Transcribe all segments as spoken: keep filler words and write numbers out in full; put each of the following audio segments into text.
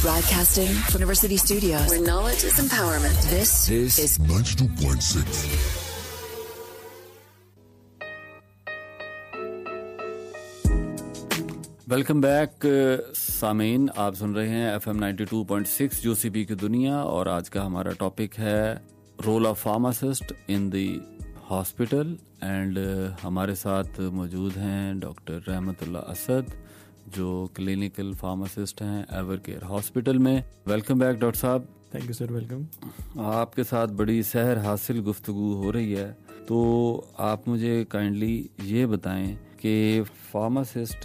Broadcasting from University Studios, where knowledge is empowerment. This, this is ninety-two point six. Welcome back सामीन, आप सुन रहे हैं F M ninety two point six UCB की दुनिया। और आज का हमारा टॉपिक है role of pharmacist in the hospital. And हमारे साथ मौजूद हैं डॉक्टर रहमतुल्लाह असद, जो क्लिनिकल फार्मासिस्ट हैं एवर केयर हॉस्पिटल में। वेलकम बैक डॉक्टर साहब। Thank you sir, welcome. आपके साथ बड़ी सहर हासिल गुफ्तगू हो रही है, तो आप मुझे काइंडली ये बताएं कि फार्मासिस्ट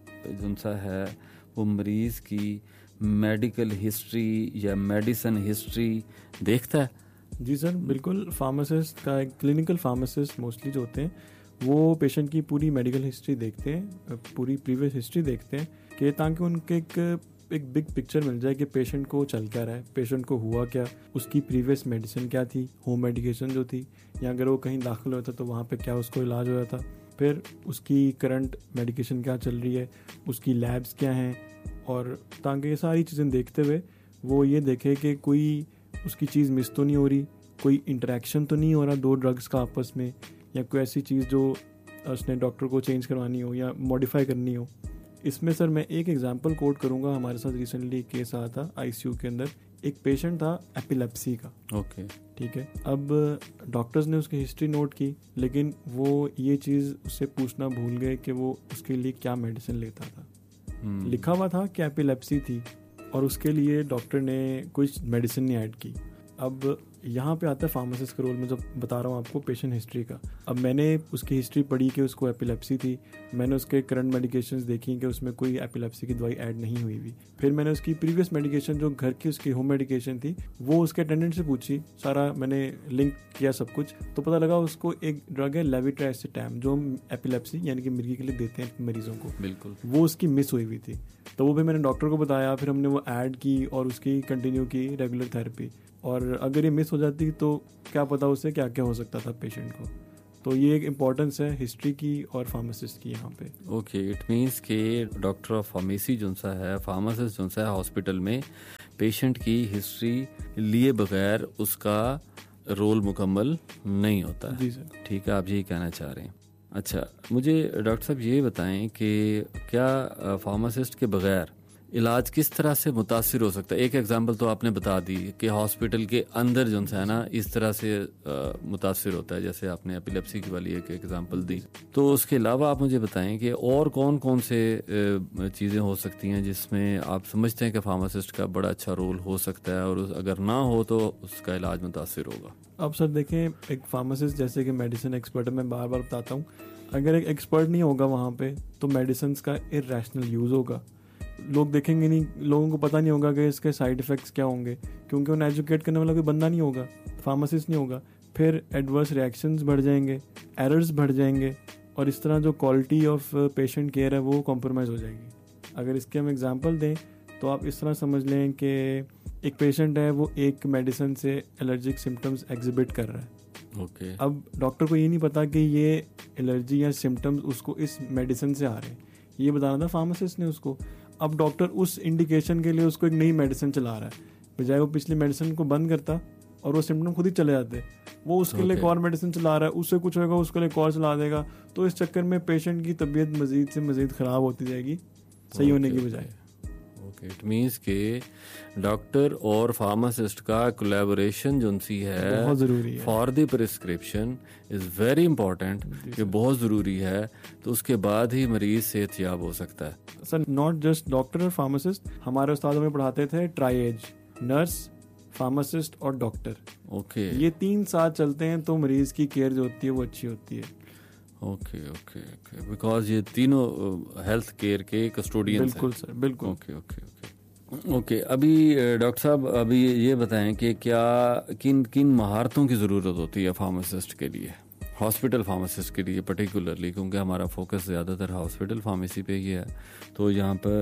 जो सा है वो मरीज की मेडिकल हिस्ट्री या मेडिसिन हिस्ट्री देखता है? जी सर, बिल्कुल। फार्मासिस्ट का एक क्लिनिकल फार्मासिस्ट मोस्टली जो होते हैं वो पेशेंट की पूरी मेडिकल हिस्ट्री देखते हैं, पूरी प्रीवियस हिस्ट्री देखते हैं कि ताकि उनके एक एक बिग पिक्चर मिल जाए कि पेशेंट को चल क्या रहा है, पेशेंट को हुआ क्या, उसकी प्रीवियस मेडिसिन क्या थी, होम मेडिकेशन जो थी, या अगर वो कहीं दाखिल हुआ था तो वहाँ पे क्या उसको इलाज हुआ था, फिर उसकी करंट मेडिकेशन क्या चल रही है, उसकी लैब्स क्या हैं, और ताकि ये सारी चीज़ें देखते हुए वो ये देखे कि कोई उसकी चीज़ मिस तो नहीं हो रही, कोई इंटरेक्शन तो नहीं हो रहा दो ड्रग्स का आपस में, या कोई ऐसी चीज़ जो उसने डॉक्टर को चेंज करवानी हो या मॉडिफाई करनी हो। इसमें सर मैं एक एग्जांपल कोट करूंगा। हमारे साथ रिसेंटली एक केस आया था आईसीयू के अंदर। एक पेशेंट था एपिलेप्सी का। ओके, ठीक है। अब डॉक्टर्स ने उसकी हिस्ट्री नोट की, लेकिन वो ये चीज़ उससे पूछना भूल गए कि वो उसके लिए क्या मेडिसिन लेता था। hmm. लिखा हुआ था कि एपिलेप्सी थी और उसके लिए डॉक्टर ने कुछ मेडिसिन नहीं ऐड की। अब यहाँ पे आता है फार्मासिस्ट का रोल। मैं जब बता रहा हूँ आपको पेशेंट हिस्ट्री का। अब मैंने उसकी हिस्ट्री पढ़ी कि उसको एपिलेप्सी थी, मैंने उसके करंट मेडिकेशंस देखी कि उसमें कोई एपिलेप्सी की दवाई ऐड नहीं हुई हुई। फिर मैंने उसकी प्रीवियस मेडिकेशन जो घर की उसकी होम मेडिकेशन थी वो उसके अटेंडेंट से पूछी, सारा मैंने लिंक किया सब कुछ, तो पता लगा उसको एक ड्रग है लेविट्राइसिटैम, जो हम एपिलेप्सी यानी कि मिर्गी के लिए देते हैं मरीजों को, बिल्कुल वो उसकी मिस हुई हुई थी। तो वो भी मैंने डॉक्टर को बताया, फिर हमने वो ऐड की और उसकी कंटिन्यू की रेगुलर थेरेपी। और अगर ये मिस हो जाती तो क्या पता उससे क्या क्या हो सकता था पेशेंट को। तो ये एक इम्पॉर्टेंस है हिस्ट्री की और फार्मासिस्ट की यहाँ पे। ओके, इट मीन्स कि डॉक्टर ऑफ फार्मेसी जो सा है, फार्मासिस्ट जो सा है हॉस्पिटल में, पेशेंट की हिस्ट्री लिए बगैर उसका रोल मुकम्मल नहीं होता। जी सर। ठीक है, आप यही कहना चाह रहे हैं। अच्छा, मुझे डॉक्टर साहब ये बताएं कि क्या फार्मासिस्ट के बगैर इलाज किस तरह से मुतासिर हो सकता है? एक एग्जांपल तो आपने बता दी कि हॉस्पिटल के अंदर जो है ना इस तरह से मुतासिर होता है, जैसे आपने एपिलेप्सी की वाली एक एग्जांपल दी। तो उसके अलावा आप मुझे बताएं कि और कौन कौन से चीज़ें हो सकती हैं जिसमें आप समझते हैं कि फार्मासिस्ट का बड़ा अच्छा रोल हो सकता है, और अगर ना हो तो उसका इलाज मुतासिर होगा? अब सर देखें, एक फार्मासिस्ट जैसे कि मेडिसिन एक्सपर्ट है, मैं बार बार बताता हूँ, अगर एक एक्सपर्ट नहीं होगा वहाँ पे तो मेडिसिन का इर्रेशनल यूज़ होगा। लोग देखेंगे नहीं, लोगों को पता नहीं होगा कि इसके साइड इफ़ेक्ट्स क्या होंगे, क्योंकि उन्हें एजुकेट करने वाला कोई बंदा नहीं होगा, फार्मासिस्ट नहीं होगा। फिर एडवर्स रिएक्शंस बढ़ जाएंगे, एरर्स बढ़ जाएंगे, और इस तरह जो क्वालिटी ऑफ पेशेंट केयर है वो कॉम्प्रोमाइज़ हो जाएगी। अगर इसके हम एग्जांपल दें तो आप इस तरह समझ लें कि एक पेशेंट है, वो एक मेडिसिन से एलर्जिक सिम्टम्स एग्जिबिट कर रहा है। Okay okay. अब डॉक्टर को ये नहीं पता कि ये एलर्जी या सिम्टम्स उसको इस मेडिसिन से आ रहे हैं, ये बताना था फार्मासिस्ट ने उसको। अब डॉक्टर उस इंडिकेशन के लिए उसको एक नई मेडिसिन चला रहा है, बजाय वो पिछली मेडिसिन को बंद करता और वो सिम्टम खुद ही चले जाते, वो उसके okay. लिए एक और मेडिसिन चला रहा है, उससे कुछ होगा उसके लिए एक और चला देगा। तो इस चक्कर में पेशेंट की तबीयत मजीद से मजीद ख़राब होती जाएगी सही okay. होने की बजाय। ओके, इट मीन्स के डॉक्टर और फार्मासिस्ट का कोलैबोरेशन जो सी है बहुत ज़रूरी है for the prescription is very important, ये बहुत ज़रूरी है। तो उसके बाद ही मरीज सेहतयाब हो सकता है। सर नॉट जस्ट डॉक्टर और फार्मासिस्ट, हमारे उस्ताद हमें पढ़ाते थे ट्राइएज, नर्स, फार्मासिस्ट और डॉक्टर। Okay okay. ये तीन साथ चलते हैं तो मरीज की केयर जो होती है वो अच्छी होती है। ओके ओके ओके, बिकॉज ये तीनों हेल्थ केयर के कस्टोडियंस हैं। बिल्कुल सर, बिल्कुल। ओके ओके ओके ओके अभी डॉक्टर साहब, अभी ये बताएं कि क्या किन किन महारतों की ज़रूरत होती है फार्मासिस्ट के लिए, हॉस्पिटल फार्मासिस्ट के लिए पर्टिकुलरली, क्योंकि हमारा फोकस ज़्यादातर हॉस्पिटल फार्मेसी पे ही है। तो यहाँ पर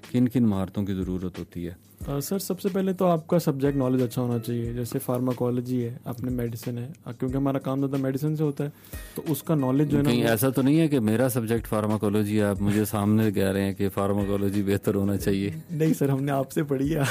किन किन महारतों की ज़रूरत होती है? uh, सर सबसे पहले तो आपका सब्जेक्ट नॉलेज अच्छा होना चाहिए, जैसे फार्माकोलॉजी है, आपने मेडिसिन है, क्योंकि हमारा काम ज़्यादा मेडिसिन से होता है, तो उसका नॉलेज जो है ना, कहीं ऐसा तो नहीं है कि मेरा सब्जेक्ट फार्माकोलॉजी है, आप मुझे सामने कह रहे हैं कि फार्माकोलॉजी बेहतर होना चाहिए? नहीं सर, हमने आपसे पढ़ी है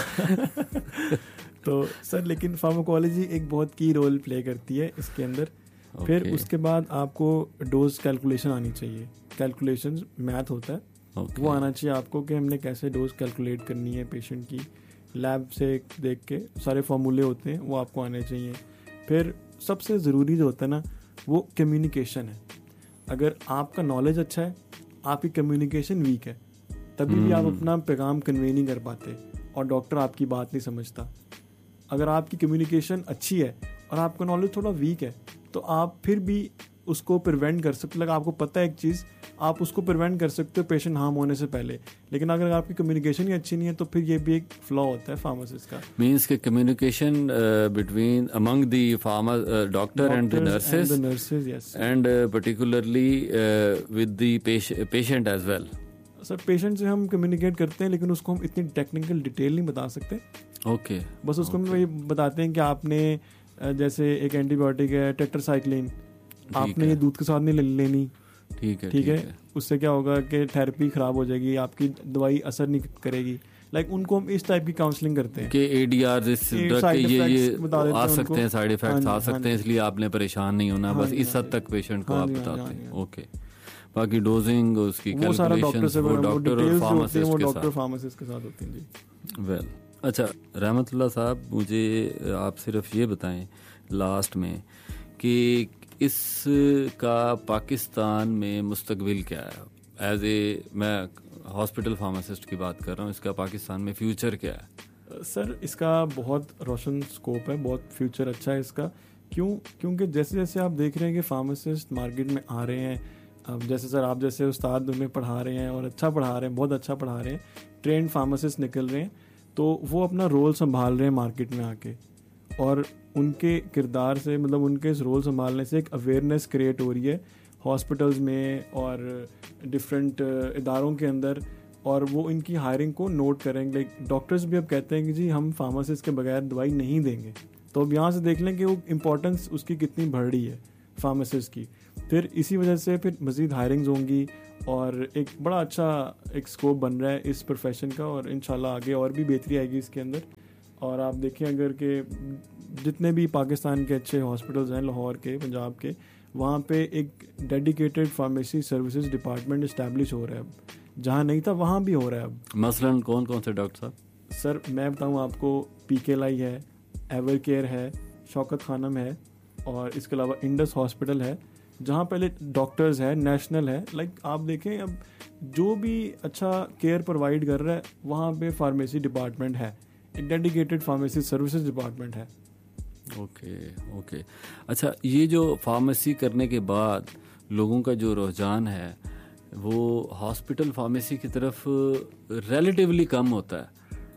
तो सर लेकिन फार्माकोलॉजी एक बहुत की रोल प्ले करती है इसके अंदर। okay. फिर उसके बाद आपको डोज कैलकुलेशन आनी चाहिए, कैलकुलेशन मैथ होता है, okay. वो आना चाहिए आपको कि हमने कैसे डोज कैलकुलेट करनी है पेशेंट की, लैब से देख के सारे फार्मूले होते हैं वो आपको आने चाहिए। फिर सबसे ज़रूरी जो होता है ना वो कम्युनिकेशन है। अगर आपका नॉलेज अच्छा है, आपकी कम्युनिकेशन वीक है, तभी hmm. भी आप अपना पैगाम कन्वे नहीं कर पाते और डॉक्टर आपकी बात नहीं समझता। अगर आपकी कम्युनिकेशन अच्छी है और आपका नॉलेज थोड़ा वीक है तो आप फिर भी उसको प्रिवेंट कर सकते, लगा आपको पता है एक चीज़, आप उसको प्रिवेंट कर सकते हो पेशेंट हार्म होने से पहले। लेकिन अगर आपकी कम्युनिकेशन ही अच्छी नहीं है तो फिर ये भी एक फ्लॉ होता है फार्मासिस्ट का। मींस के communication between among the pharma doctor and the nurses nurses yes, and particularly with the patient as well. Sir patient से हम कम्युनिकेट करते हैं लेकिन उसको हम इतनी टेक्निकल डिटेल नहीं बता सकते। Okay okay. बस उसको okay. हम वही बताते हैं कि आपने जैसे एक एंटीबायोटिक है टेट्रासाइक्लिन, आपने ये दूध के साथ नहीं लेनी, ठीक है ठीक है, है? उससे क्या होगा कि थेरेपी खराब हो जाएगी, आपकी दवाई असर नहीं करेगी। लाइक like, उनको हम इस टाइप की काउंसलिंग करते हैं कि एडीआर इस ड्रग के ये ये आ सकते हैं, साइड इफेक्ट्स आ सकते हैं, इसलिए आपने परेशान नहीं होना, बस इस हद तक पेशेंट को आप बताते हैं। ओके, बाकी डोजिंग उसकी कैलकुलेशंस वो डॉक्टर और फार्मासिस्ट के साथ होती हैं जी। वेल अच्छा रहमतुल्लाह साहब, मुझे आप सिर्फ ये बताएं लास्ट में कि इसका पाकिस्तान में मुस्तकबिल क्या है? एज ए मैं हॉस्पिटल फार्मासिस्ट की बात कर रहा हूँ, इसका पाकिस्तान में फ्यूचर क्या है? सर इसका बहुत रोशन स्कोप है, बहुत फ्यूचर अच्छा है इसका। क्यों? क्योंकि जैसे जैसे आप देख रहे हैं कि फार्मासिस्ट मार्केट में आ रहे हैं, अब जैसे सर आप जैसे उस्ताद उन्हें पढ़ा रहे हैं और अच्छा पढ़ा रहे हैं, बहुत अच्छा पढ़ा रहे हैं, ट्रेंड फार्मासिस्ट निकल रहे हैं, तो वो अपना रोल संभाल रहे हैं मार्केट में आके, और उनके किरदार से मतलब उनके इस रोल संभालने से एक अवेयरनेस क्रिएट हो रही है हॉस्पिटल्स में और डिफरेंट इदारों के अंदर, और वो इनकी हायरिंग को नोट करेंगे। लाइक डॉक्टर्स भी अब कहते हैं कि जी हम फार्मासिस्ट के बगैर दवाई नहीं देंगे। तो अब यहाँ से देख लें कि वो इम्पोर्टेंस उसकी कितनी बढ़ रही है फार्मासिस्ट की। फिर इसी वजह से फिर मज़ीद हायरिंग्स होंगी और एक बड़ा अच्छा एक स्कोप बन रहा है इस प्रोफेशन का, और इंशाल्लाह आगे और भी बेहतरी आएगी इसके अंदर। और आप देखें अगर के जितने भी पाकिस्तान के अच्छे हॉस्पिटल्स हैं, लाहौर के, पंजाब के, वहाँ पे एक dedicated pharmacy services department establish हो रहा है अब, जहाँ नहीं था वहाँ भी हो रहा है अब। मसलन कौन कौन से डॉक्टर साहब? सर मैं बताऊँ आपको, पी के लाई है, एवर केयर है, शौकत खानम है, और इसके अलावा इंडस हॉस्पिटल है, जहाँ पहले डॉक्टर्स है, नेशनल है। लाइक आप देखें अब जो भी अच्छा केयर प्रोवाइड कर रहा है वहाँ पे फार्मेसी डिपार्टमेंट है, एक डेडिकेटेड फार्मेसी सर्विसेज डिपार्टमेंट है। ओके ओके अच्छा, ये जो फार्मेसी करने के बाद लोगों का जो रुझान है वो हॉस्पिटल फार्मेसी की तरफ रिलेटिवली कम होता है।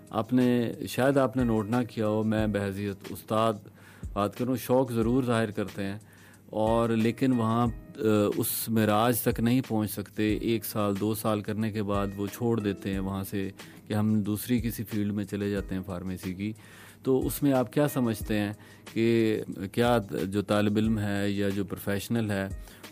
आपने शायद आपने नोट ना किया हो, मैं बहैसियत उस्ताद बात करूँ, शौक़ ज़रूर ज़ाहिर करते हैं और लेकिन वहाँ उस मेराज तक नहीं पहुँच सकते। एक साल दो साल करने के बाद वो छोड़ देते हैं वहाँ से कि हम दूसरी किसी फील्ड में चले जाते हैं फार्मेसी की। तो उसमें आप क्या समझते हैं कि क्या जो तालिब इल्म है या जो प्रोफेशनल है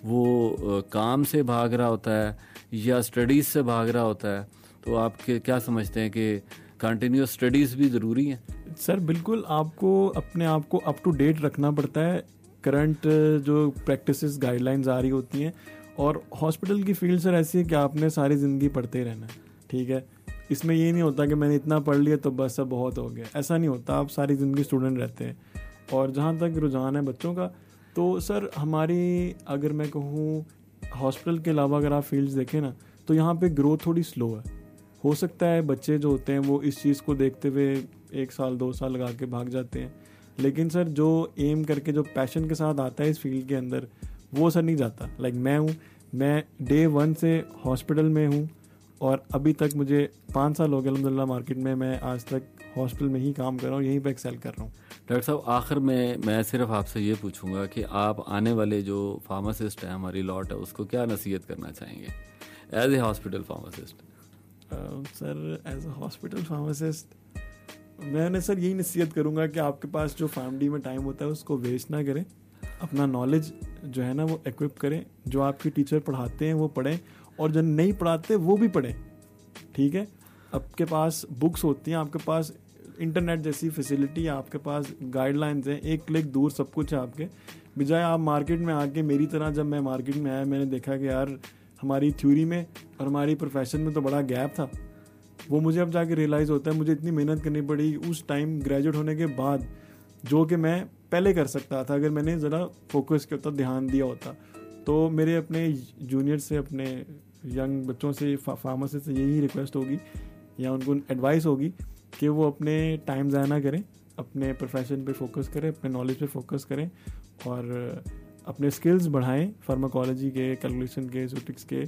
वो काम से भाग रहा होता है या स्टडीज़ से भाग रहा होता है? तो आप क्या समझते हैं कि कंटिन्यूस स्टडीज़ भी ज़रूरी हैं? सर बिल्कुल, आपको अपने आप को अप टू डेट रखना पड़ता है, करंट जो प्रैक्टिसेस गाइडलाइंस आ रही होती हैं। और हॉस्पिटल की फील्ड सर ऐसी है कि आपने सारी ज़िंदगी पढ़ते ही रहना है, ठीक है। इसमें ये नहीं होता कि मैंने इतना पढ़ लिया तो बस अब बहुत हो गया, ऐसा नहीं होता। आप सारी ज़िंदगी स्टूडेंट रहते हैं। और जहाँ तक रुझान है बच्चों का, तो सर हमारी अगर मैं कहूँ हॉस्पिटल के अलावा अगर आप फील्ड्स देखें ना, तो यहाँ पे ग्रोथ थोड़ी स्लो है। हो सकता है बच्चे जो होते हैं वो इस चीज़ को देखते हुए एक साल दो साल लगा के भाग जाते हैं, लेकिन सर जो एम करके जो पैशन के साथ आता है इस फील्ड के अंदर, वो सर नहीं जाता। लाइक मैं हूँ, मैं डे वन से हॉस्पिटल में हूँ और अभी तक मुझे पाँच साल हो गए अल्हम्दुलिल्लाह मार्केट में। मैं आज तक हॉस्पिटल में ही काम कर रहा हूँ, यहीं पे एक्सेल कर रहा हूँ। डॉक्टर साहब आखिर में मैं सिर्फ आपसे ये पूछूंगा कि आप आने वाले जो फार्मासिस्ट हैं, हमारी लॉट है, उसको क्या नसीहत करना चाहेंगे as a hospital pharmacist? Sir as a hospital pharmacist मैंने सर यही नसीहत करूँगा कि आपके पास जो फैमिली में टाइम होता है उसको वेस्ट ना करें, अपना नॉलेज जो है ना वो इक्विप करें, जो आपके टीचर पढ़ाते हैं वो पढ़ें और जो नहीं पढ़ाते वो भी पढ़ें, ठीक है। आपके पास बुक्स होती हैं, आपके पास इंटरनेट जैसी फैसिलिटी, आपके पास गाइडलाइंस हैं, एक क्लिक दूर सब कुछ है आपके। बजाय आप मार्केट में आके, मेरी तरह जब मैं मार्केट में आया मैंने देखा कि यार हमारी थ्योरी में और हमारी प्रोफेशन में तो बड़ा गैप था। वो मुझे अब जाके रियलाइज़ होता है मुझे इतनी मेहनत करनी पड़ी उस टाइम ग्रेजुएट होने के बाद, जो कि मैं पहले कर सकता था अगर मैंने ज़रा फोकस किया होता, ध्यान दिया होता। तो मेरे अपने जूनियर से, अपने यंग बच्चों से, फार्मासिस्ट से यही रिक्वेस्ट होगी या उनको एडवाइस होगी कि वो अपने टाइम ज़ाया ना करें, अपने प्रोफेशन पे फोकस करें, अपने नॉलेज पे फोकस करें और अपने स्किल्स बढ़ाएं फार्माकोलॉजी के, कैलकुलेशन के, स्टैटिस्टिक्स के,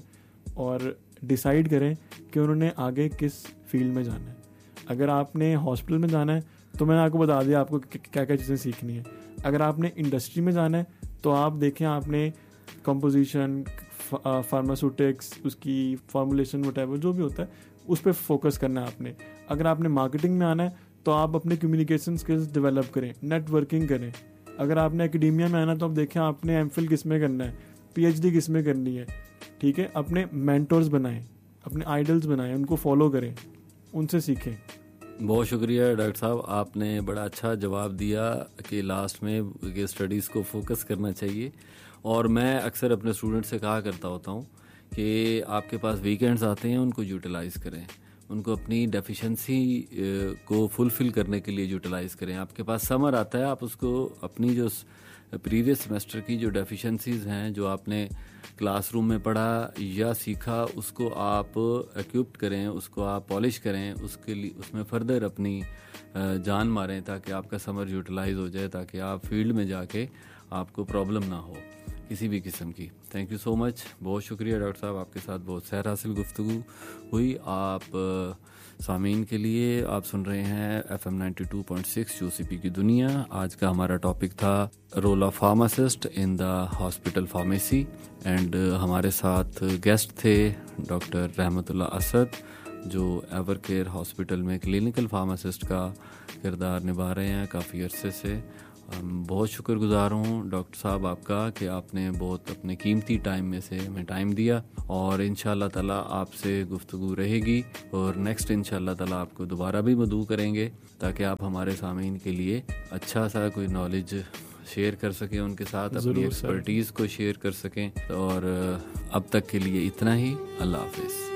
और डिसाइड करें कि उन्होंने आगे किस फील्ड में जाना है। अगर आपने हॉस्पिटल में जाना है तो मैंने आपको बता दिया आपको क्या क्या चीज़ें सीखनी है। अगर आपने इंडस्ट्री में जाना है तो आप देखें आपने कंपोजिशन, फार्मास्यूटिक्स, उसकी फॉर्मुलेशन, व्हाटएवर जो भी होता है उस पर फोकस करना है आपने। अगर आपने मार्केटिंग में आना है तो आप अपने कम्युनिकेशन स्किल्स डेवलप करें, नेटवर्किंग करें। अगर आपने एकेडेमिया में आना है तो आप देखें आपने एमफिल किस में करना है, पीएचडी किस में करनी है, ठीक है। अपने मेंटर्स बनाएं, अपने आइडल्स बनाएं, उनको फॉलो करें, उनसे सीखें। बहुत शुक्रिया डॉक्टर साहब, आपने बड़ा अच्छा जवाब दिया कि लास्ट में कि स्टडीज़ को फोकस करना चाहिए। और मैं अक्सर अपने स्टूडेंट से कहा करता होता हूँ कि आपके पास वीकेंड्स आते हैं, उनको यूटिलाइज़ करें, उनको अपनी डेफिशिएंसी को फुलफ़िल करने के लिए यूटिलाइज़ करें। आपके पास समर आता है, आप उसको अपनी जो प्रीवियस सेमेस्टर की जो डेफिशिएंसीज़ हैं, जो आपने क्लासरूम में पढ़ा या सीखा, उसको आप एक्विप्ड करें, उसको आप पॉलिश करें, उसके लिए उसमें फर्दर अपनी जान मारें ताकि आपका समर यूटिलाइज हो जाए, ताकि आप फील्ड में जाके आपको प्रॉब्लम ना हो किसी भी किस्म की। थैंक यू सो मच, बहुत शुक्रिया डॉक्टर साहब, आपके साथ बहुत सैर हासिल गुफ्तगू हुई। आप सामीन के लिए आप सुन रहे हैं F M ninety two point six UCP की दुनिया। आज का हमारा टॉपिक था role of pharmacist in the hospital pharmacy and हमारे साथ गेस्ट थे डॉक्टर रहमतुल्लाह असद, जो एवर केयर हॉस्पिटल में क्लिनिकल फार्मासिस्ट का किरदार निभा रहे हैं काफ़ी अरसे से। बहुत शुक्रगुजार हूँ डॉक्टर साहब आपका कि आपने बहुत अपने कीमती टाइम में से हमें टाइम दिया, और इंशाअल्लाह ताला आपसे गुफ्तगू रहेगी और नेक्स्ट इंशाअल्लाह ताला आपको दोबारा भी मदऊ करेंगे ताकि आप हमारे सामीन के लिए अच्छा सा कोई नॉलेज शेयर कर सकें, उनके साथ अपनी एक्सपर्टीज़ को शेयर कर सकें। और अब तक के लिए इतना ही, अल्लाह हाफिज़।